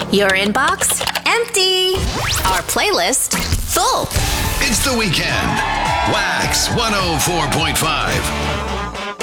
Your inbox? Empty. Our playlist? Full. It's the weekend. Wax 104.5.